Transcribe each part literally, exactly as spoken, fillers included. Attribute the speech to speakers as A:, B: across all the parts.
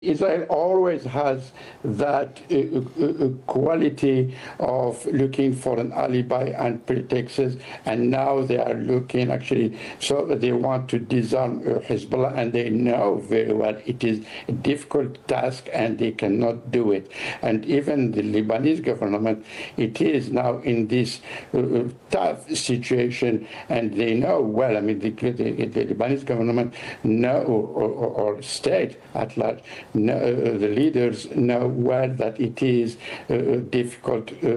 A: Israel always has that uh, uh, quality of looking for an alibi and pretexts, and now they are looking actually, so they want to disarm uh, Hezbollah, and they know very well it is a difficult task and they cannot do it. And even the Lebanese government, it is now in this uh, tough situation, and they know well, I mean, the, the, the Lebanese government know, or, or, or state at large, no, uh, the leaders know well that it is a difficult uh,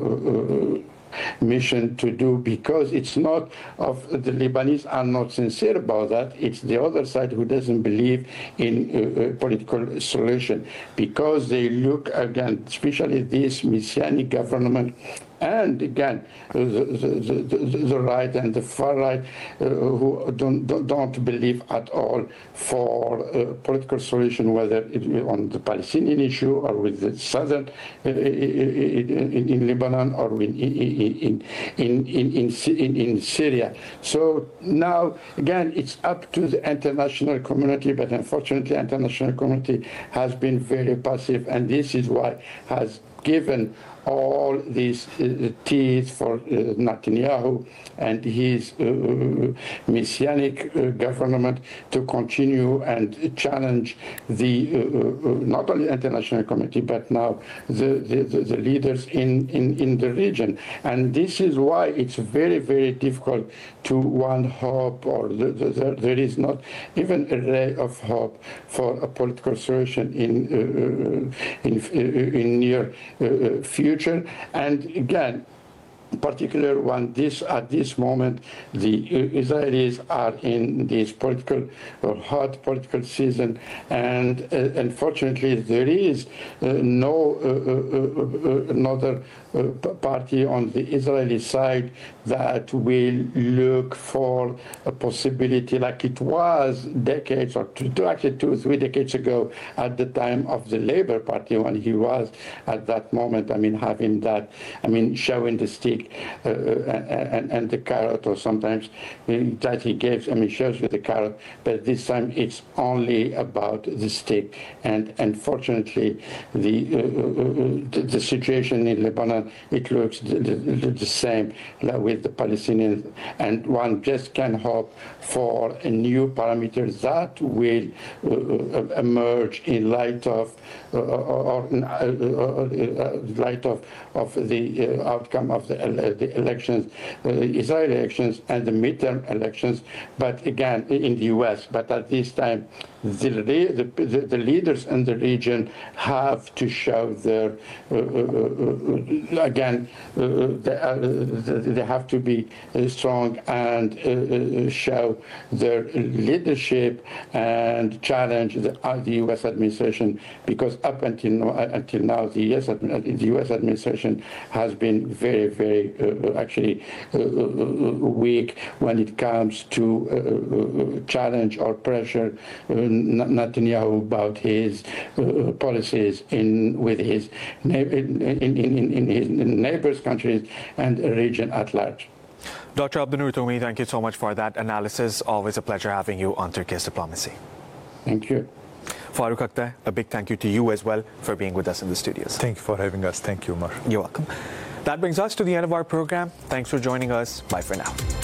A: uh, mission to do, because it's not of the Lebanese are not sincere about that. It's the other side who doesn't believe in a, a political solution, because they look again, especially this Messianic government. And again, the, the, the, the right and the far right uh, who don't, don't, don't believe at all for a political solution, whether it on the Palestinian issue or with the southern uh, in, in Lebanon or in in in, in, in in Syria. So now again, it's up to the international community, but unfortunately, the international community has been very passive, and this is why has given all these uh, teeth for uh, Netanyahu and his uh, messianic uh, government to continue and challenge the uh, uh, not only international community but now the, the, the leaders in, in, in the region. And this is why it's very, very difficult to one hope, or the, the, there is not even a ray of hope for a political solution in uh, in, uh, in near uh, future. And again, particular one, this at this moment, the Israelis are in this political or hot political season, and uh, unfortunately there is uh, no uh, uh, uh, another uh, party on the Israeli side that will look for a possibility like it was decades or two, actually two, three decades ago at the time of the Labour Party, when he was at that moment, I mean, having that, I mean, showing the stick Uh, and, and the carrot, or sometimes that he gives, I mean, shows you the carrot, but this time it's only about the stick. And unfortunately, the uh, uh, the, the situation in Lebanon, it looks the, the, the same with the Palestinians, and one just can hope for a new parameter that will uh, emerge in light of uh, or uh, uh, light of of the uh, outcome of the, uh, the elections, uh, Israeli elections and the midterm elections, but again in the U S. But at this time, the, the, the leaders in the region have to show their, uh, uh, again, uh, they, uh, they have to be uh, strong and uh, show their leadership and challenge the, uh, the U S administration, because up until now, until now the U S, the U S administration has been very, very uh, actually uh, weak when it comes to uh, challenge or pressure uh, Netanyahu about his uh, policies in with his in, in, in, in his neighbors' countries and region at large.
B: Doctor Abdunur Toumi, thank you so much for that analysis. Always a pleasure having you on Turkey's Diplomacy.
A: Thank you.
B: Farooq Akhtar, a big thank you to you as well for being with us in the studios.
C: Thank you for having us. Thank you, Umar.
B: You're welcome. That brings us to the end of our program. Thanks for joining us. Bye for now.